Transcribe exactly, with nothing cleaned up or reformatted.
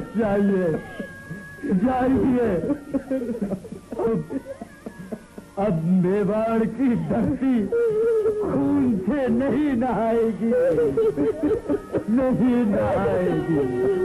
जाइए जाइए, अब, अब मेवाड़ की धरती खून से नहीं नहाएगी, नहीं नहाएगी।